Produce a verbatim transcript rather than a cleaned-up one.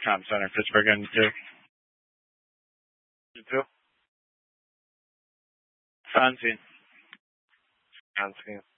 Com Center, Pittsburgh, and you. You too. Fancy. Fancy.